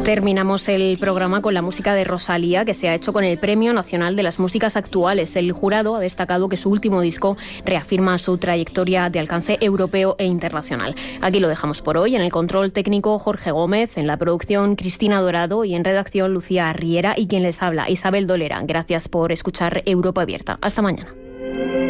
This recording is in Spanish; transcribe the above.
Terminamos el programa con la música de Rosalía, que se ha hecho con el Premio Nacional de las Músicas Actuales. El jurado ha destacado que su último disco reafirma su trayectoria de alcance europeo e internacional. Aquí lo dejamos por hoy. En el control técnico, Jorge Gómez, en la producción, Cristina Dorado, y en redacción, Lucía Riera, y quien les habla, Isabel Dolera. Gracias por escuchar Europa Abierta. Hasta mañana.